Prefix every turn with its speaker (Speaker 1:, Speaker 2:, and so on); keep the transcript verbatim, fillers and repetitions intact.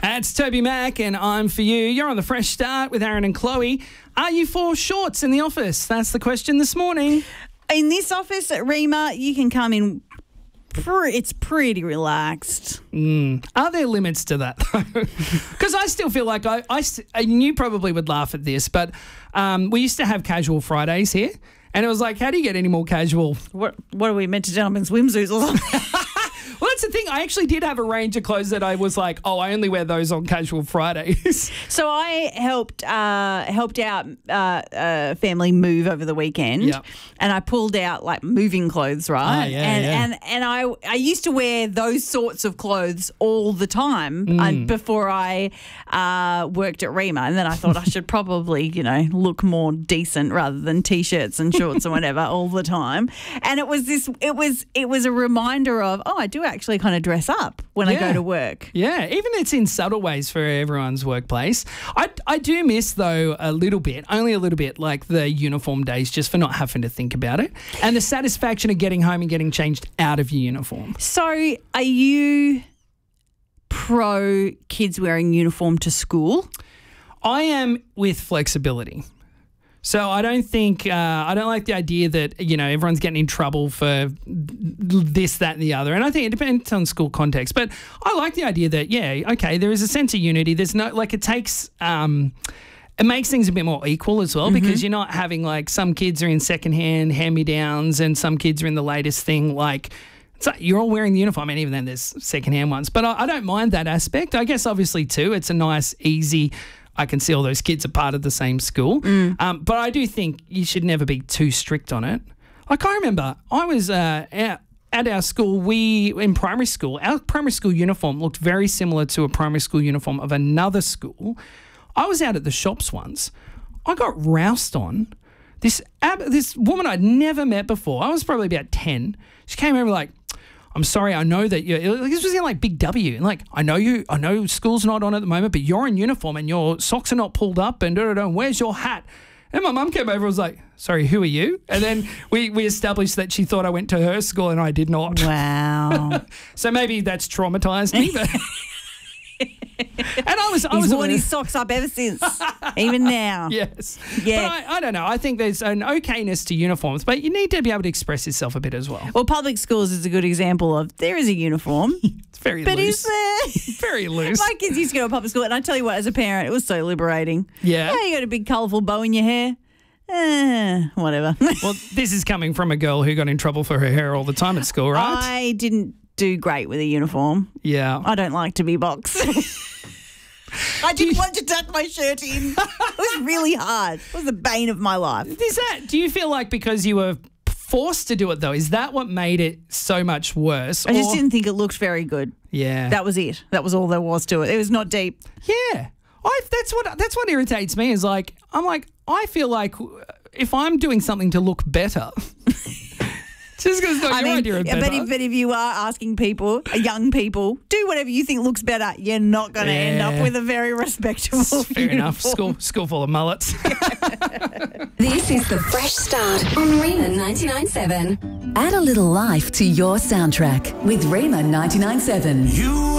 Speaker 1: It's Toby Mac and I'm For You. You're on the Fresh Start with Aaron and Chloe. Are you for shorts in the office? That's the question this morning.
Speaker 2: In this office at Rema, you can come in, pre- it's pretty relaxed.
Speaker 1: Mm. Are there limits to that, though? Because I still feel like I, I, and you probably would laugh at this, but um, we used to have casual Fridays here. And it was like, how do you get any more casual?
Speaker 2: What What are we meant to gentlemen's swimsuits or something?
Speaker 1: Well, that's the thing. I actually did have a range of clothes that I was like, oh, I only wear those on casual Fridays.
Speaker 2: So I helped uh, helped out uh, a family move over the weekend,
Speaker 1: Yep.
Speaker 2: and I pulled out like moving clothes, right?
Speaker 1: Ah, yeah,
Speaker 2: and
Speaker 1: yeah.
Speaker 2: and and I I used to wear those sorts of clothes all the time
Speaker 1: Mm.
Speaker 2: uh, before I uh, worked at Rema, and then I thought I should probably you know look more decent rather than t-shirts and shorts and whatever all the time. And it was this it was it was a reminder of oh I do actually kind of dress up when I
Speaker 1: Yeah.
Speaker 2: go to work.
Speaker 1: Yeah, even it's in subtle ways for everyone's workplace. I, I do miss, though, a little bit, only a little bit, like the uniform days just for not having to think about it and the satisfaction of getting home and getting changed out of your uniform.
Speaker 2: So are you pro kids wearing uniform to school?
Speaker 1: I am with flexibility. So I don't think, uh, I don't like the idea that, you know, everyone's getting in trouble for this, that and the other. And I think it depends on school context. But I like the idea that, yeah, okay, there is a sense of unity. There's no, like it takes, um, it makes things a bit more equal as well, because you're not having like some kids are in secondhand hand-me-downs and some kids are in the latest thing. Like it's like you're all wearing the uniform, and even then there's secondhand ones. But I, I don't mind that aspect. I guess obviously too, it's a nice, easy, I can see all those kids are part of the same school.
Speaker 2: Mm.
Speaker 1: Um, but I do think you should never be too strict on it. Like I remember I was uh, at, at our school, we, in primary school, our primary school uniform looked very similar to a primary school uniform of another school. I was out at the shops once. I got roused on. This, ab- this woman I'd never met before, I was probably about ten. She came over like, I'm sorry, I know that you're, this was in like Big W. And like, I know you, I know school's not on at the moment, but you're in uniform and your socks are not pulled up and da da da. Where's your hat? And my mum came over and was like, sorry, who are you? And then we, we established that she thought I went to her school and I did not.
Speaker 2: Wow.
Speaker 1: So maybe that's traumatized me. But and I was, I
Speaker 2: He's
Speaker 1: was
Speaker 2: worn his socks up ever since, even now.
Speaker 1: Yes.
Speaker 2: Yeah.
Speaker 1: But I, I don't know. I think there's an okayness to uniforms, but you need to be able to express yourself a bit as well.
Speaker 2: Well, public schools is a good example of there is a uniform,
Speaker 1: It's very
Speaker 2: but
Speaker 1: loose.
Speaker 2: is there?
Speaker 1: Very loose.
Speaker 2: My kids used to go to public school, and I tell you what, as a parent, it was so liberating.
Speaker 1: Yeah.
Speaker 2: Yeah, you got a big colourful bow in your hair. Eh, whatever.
Speaker 1: Well, this is coming from a girl who got in trouble for her hair all the time at school, right?
Speaker 2: I didn't do great with a uniform.
Speaker 1: Yeah.
Speaker 2: I don't like to be boxed. I didn't want to tuck my shirt in. It was really hard. It was the bane of my life.
Speaker 1: Is that, do you feel like because you were forced to do it though, is that what made it so much worse?
Speaker 2: I just
Speaker 1: Or-
Speaker 2: didn't think it looked very good.
Speaker 1: Yeah.
Speaker 2: That was it. That was all there was to it. It was not deep.
Speaker 1: Yeah. I, that's what that's what irritates me is like, I'm like, I feel like if I'm doing something to look better, just because it's not
Speaker 2: I
Speaker 1: your
Speaker 2: mean,
Speaker 1: idea of
Speaker 2: yeah,
Speaker 1: better.
Speaker 2: but if, but if you are asking people, uh, young people, do whatever you think looks better, you're not going to end up
Speaker 1: Yeah.
Speaker 2: with a very respectable
Speaker 1: Fair enough.
Speaker 2: uniform.
Speaker 1: School, school full of mullets.
Speaker 3: This is the Fresh Start on Rema ninety-nine point seven. Add a little life to your soundtrack with Rema ninety-nine point seven.
Speaker 4: You